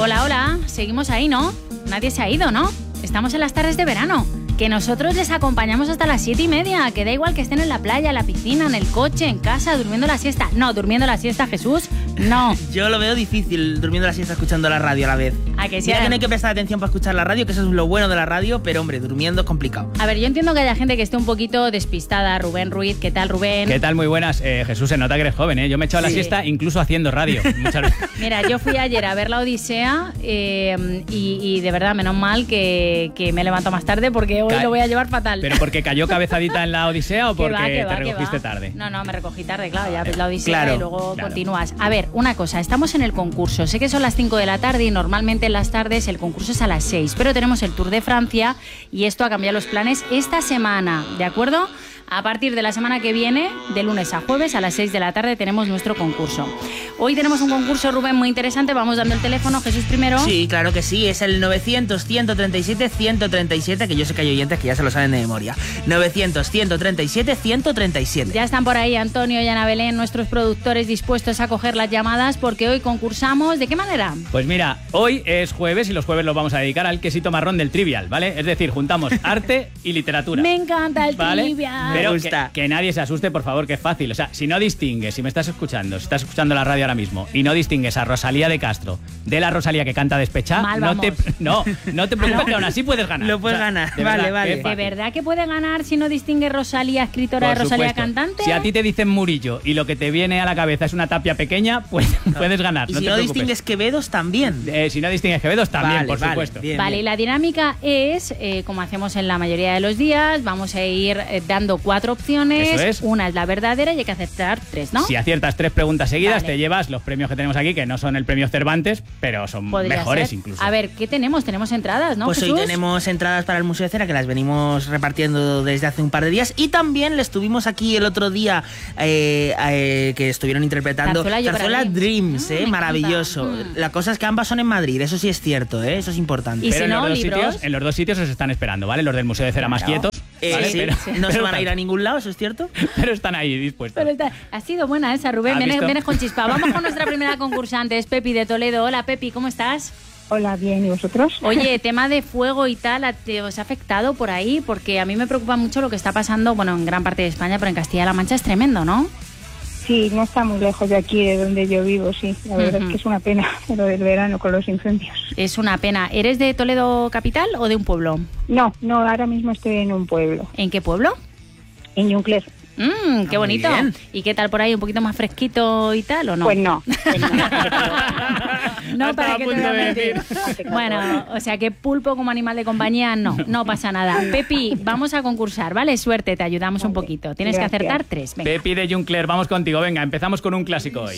Hola, hola, seguimos ahí, ¿no? Nadie se ha ido, ¿no? Estamos en las tardes de verano, que nosotros les acompañamos hasta las 7:30, que da igual que estén en la playa, en la piscina, en el coche, en casa, durmiendo la siesta. No, durmiendo la siesta, Jesús, no. Yo lo veo difícil, durmiendo la siesta, escuchando la radio a la vez. ¿A que sí? Ya que no hay que prestar atención para escuchar la radio, que eso es lo bueno de la radio, pero hombre, durmiendo es complicado. A ver, yo entiendo que haya gente que esté un poquito despistada. Rubén Ruiz, ¿qué tal, Rubén? ¿Qué tal? Muy buenas. Jesús, se nota que eres joven, ¿eh? Yo me he echado la siesta incluso haciendo radio. Muchas veces. Mira, yo fui ayer a ver la Odisea y de verdad, menos mal que me levanto más tarde porque hoy lo voy a llevar fatal. ¿Pero porque cayó cabezadita en la Odisea o porque te recogiste tarde? No, me recogí tarde, claro, ya ves la Odisea y luego continúas. A ver, una cosa, estamos en el concurso. Sé que son las 5 de la tarde y normalmente en las tardes el concurso es a las 6, pero tenemos el Tour de Francia y esto ha cambiado los planes esta semana, ¿de acuerdo? A partir de la semana que viene, de lunes a jueves, a las 6 de la tarde, tenemos nuestro concurso. Hoy tenemos un concurso, Rubén, muy interesante. Vamos dando el teléfono. Jesús primero. Sí, claro que sí. Es el 900-137-137, que yo sé que hay oyentes que ya se lo saben de memoria. 900-137-137. Ya están por ahí Antonio y Ana Belén, nuestros productores, dispuestos a coger las llamadas, porque hoy concursamos. ¿De qué manera? Pues mira, hoy es jueves y los jueves los vamos a dedicar al quesito marrón del Trivial, ¿vale? Es decir, juntamos arte y literatura. Me encanta el ¿vale? Trivial. Pero que nadie se asuste, por favor, que es fácil. O sea, si no distingues, si estás escuchando la radio ahora mismo y no distingues a Rosalía de Castro de la Rosalía que canta Despechá, no te preocupes, que aún así puedes ganar. Lo puedes ganar, vale. ¿De verdad que puede ganar si no distingue Rosalía, escritora de Rosalía, supuesto. cantante? Si a ti te dicen Murillo y lo que te viene a la cabeza es una tapia pequeña, pues puedes ganar. Y no si te no preocupes. distingues Quevedos, también. Si no distingues Quevedos, también, por supuesto. Bien, vale, y la dinámica es, como hacemos en la mayoría de los días, vamos a ir dando 4 opciones. Eso es. Una es la verdadera y hay que acertar 3, ¿no? Si aciertas 3 preguntas seguidas, te llevas los premios que tenemos aquí, que no son el premio Cervantes, pero son mejores ser. incluso. A ver, ¿qué tenemos? Tenemos entradas, ¿no, Pues Jesús? hoy tenemos entradas para el Museo de Cera, que las venimos repartiendo desde hace un par de días. Y también les tuvimos aquí el otro día que estuvieron interpretando Zarzuela Dreams, maravilloso. La cosa es que ambas son en Madrid, eso sí es cierto, eso es importante. ¿Y pero si no, en los dos sitios os están esperando, ¿vale? Los del Museo de Cera más quietos. ¿vale? Sí, no se van a ir a ningún lado, eso es cierto. Pero están ahí dispuestos. Ha sido buena esa, Rubén. Vienes con chispa. Vamos con nuestra primera concursante, es Pepi de Toledo. Hola, Pepi, ¿cómo estás? Hola, bien, ¿y vosotros? Oye, tema de fuego y tal, ¿os ha afectado por ahí? Porque a mí me preocupa mucho lo que está pasando, bueno, en gran parte de España, pero en Castilla-La Mancha es tremendo, ¿no? Sí, no está muy lejos de aquí, de donde yo vivo, sí. La verdad es que es una pena lo del verano con los incendios. Es una pena. ¿Eres de Toledo capital o de un pueblo? No, ahora mismo estoy en un pueblo. ¿En qué pueblo? En Yuncler. Qué bonito. ¿Y qué tal por ahí? ¿Un poquito más fresquito y tal o no? Pues no. No, para que te voy a mentir. Bueno, o sea que pulpo como animal de compañía, no pasa nada. Pepi, vamos a concursar, ¿vale? Suerte, te ayudamos un poquito. Tienes que acertar 3. Venga. Pepi de Juncler, vamos contigo. Venga, empezamos con un clásico hoy.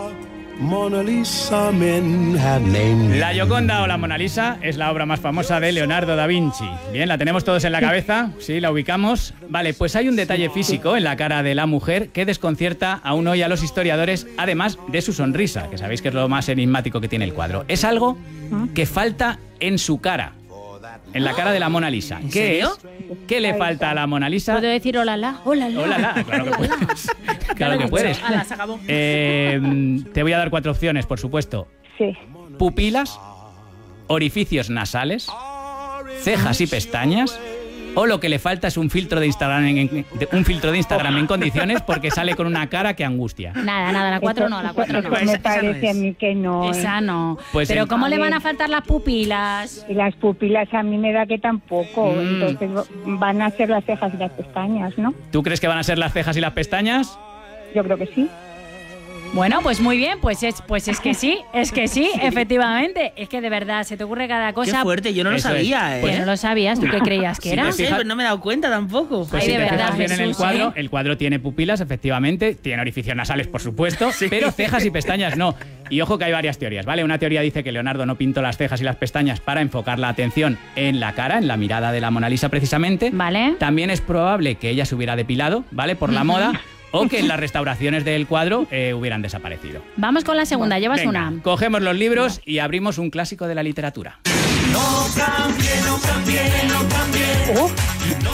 La Gioconda o la Mona Lisa es la obra más famosa de Leonardo da Vinci. Bien, la tenemos todos en la cabeza, sí, la ubicamos. Vale, pues hay un detalle físico en la cara de la mujer que desconcierta aún hoy a los historiadores, además de su sonrisa, que sabéis que es lo más enigmático que tiene el cuadro. Es algo que falta en su cara, en la cara de la Mona Lisa. ¿Qué es? ¿Qué le falta a la Mona Lisa? ¿Puedo decir hola, claro que puedes. Claro que puedes. Ala, se acabó. Te voy a dar 4 opciones, por supuesto. Sí. Pupilas, orificios nasales, cejas y pestañas, o lo que le falta es un filtro de Instagram en condiciones, porque sale con una cara que angustia. Nada, la 4 no. Pues me parece a mí que no. Esa no. Pues pero ¿cómo le van a faltar las pupilas? Y las pupilas a mí me da que tampoco. Entonces van a ser las cejas y las pestañas, ¿no? ¿Tú crees que van a ser las cejas y las pestañas? Yo creo que sí. Bueno, pues muy bien, pues es que sí, efectivamente. Es que de verdad, se te ocurre cada cosa. Qué fuerte, yo no lo sabía, Pues no lo sabías, ¿tú qué creías que era? No sé, pero no me he dado cuenta tampoco. Pues Ay, si de te verdad, fijas bien en el Jesús, cuadro, el cuadro tiene pupilas, efectivamente, tiene orificios nasales, por supuesto, pero cejas y pestañas no. Y ojo que hay varias teorías, ¿vale? Una teoría dice que Leonardo no pintó las cejas y las pestañas para enfocar la atención en la cara, en la mirada de la Mona Lisa precisamente. Vale. También es probable que ella se hubiera depilado, ¿vale? Por la moda. O que en las restauraciones del cuadro hubieran desaparecido. Vamos con la segunda, llevas Venga, una. Cogemos los libros y abrimos un clásico de la literatura. No cambie.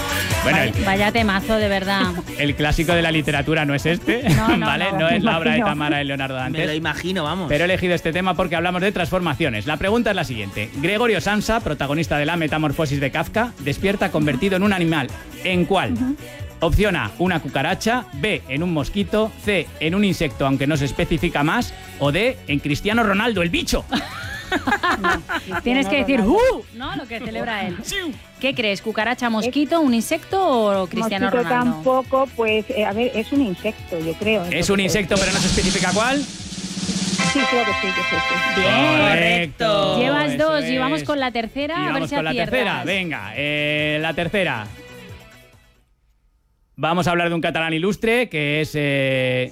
Bueno, vaya temazo, de verdad. El clásico de la literatura no es este, ¿vale? No es la obra de Tamara y Leonardo Dantes. Me lo imagino, vamos. Pero he elegido este tema porque hablamos de transformaciones. La pregunta es la siguiente. Gregorio Samsa, protagonista de La metamorfosis de Kafka, despierta convertido en un animal. ¿En cuál? Opción A, una cucaracha. B, en un mosquito. C, en un insecto, aunque no se especifica más. O D, en Cristiano Ronaldo, el bicho. No, tienes que decir ¿no? Lo que celebra él. ¿Qué crees? ¿Cucaracha, mosquito, un insecto o Cristiano Ronaldo? Tampoco, pues, a ver, es un insecto, yo creo. Es un insecto, pero no se especifica cuál. Sí, creo que sí. Bien. Correcto. Llevas dos y vamos con la tercera. Y a ver si con la tercera. Venga, la tercera. Vamos a hablar de un catalán ilustre que es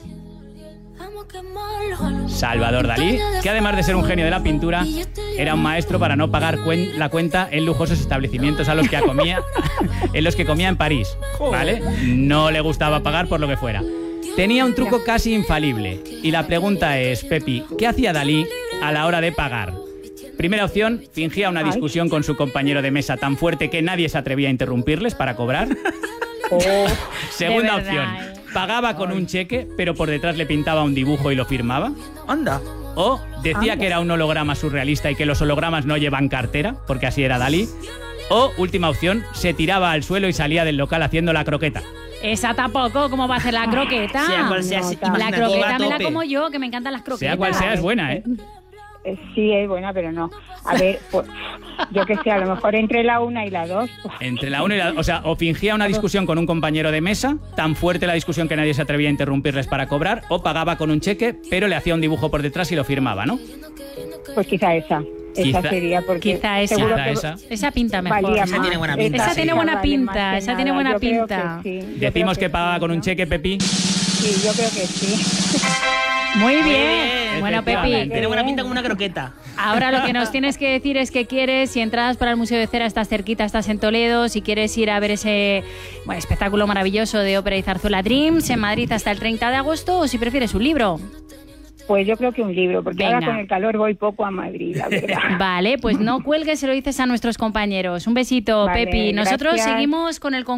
Salvador Dalí, que además de ser un genio de la pintura, era un maestro para no pagar la cuenta en lujosos establecimientos en los que comía en París, ¿vale? No le gustaba pagar por lo que fuera. Tenía un truco casi infalible. Y la pregunta es, Pepi, ¿qué hacía Dalí a la hora de pagar? Primera opción, fingía una discusión con su compañero de mesa tan fuerte que nadie se atrevía a interrumpirles para cobrar. Segunda opción, pagaba con un cheque, pero por detrás le pintaba un dibujo y lo firmaba. Anda. O decía que era un holograma surrealista y que los hologramas no llevan cartera, porque así era Dalí. O, última opción, se tiraba al suelo y salía del local haciendo la croqueta. Esa tampoco, ¿cómo va a hacer la croqueta? Sea cual sea, la croqueta me la como yo, que me encantan las croquetas. Sea cual sea, es buena, ¿eh? Sí, es buena, pero no. A ver, pues, yo que sé, a lo mejor entre la 1 y la 2. Entre la 1 y la 2. O sea, o fingía una discusión con un compañero de mesa, tan fuerte la discusión que nadie se atrevía a interrumpirles para cobrar, o pagaba con un cheque, pero le hacía un dibujo por detrás y lo firmaba, ¿no? Pues quizá esa. Esa sería, porque quizá esa pinta mejor. Esa tiene buena pinta. Esa tiene buena pinta, esa tiene buena pinta. Decimos que pagaba con un cheque, Pepi. Sí, yo creo que sí. Muy bien. Bueno, Pepi. Tiene buena pinta como una croqueta. Ahora lo que nos tienes que decir es que quieres, si entradas para el Museo de Cera, estás cerquita, estás en Toledo, si quieres ir a ver ese espectáculo maravilloso de ópera y zarzuela Dreams en Madrid hasta el 30 de agosto, o si prefieres un libro. Pues yo creo que un libro, porque ahora con el calor voy poco a Madrid, la verdad. Vale, pues no cuelgues, se lo dices a nuestros compañeros. Un besito, vale, Pepi. Nosotros seguimos con el concurso.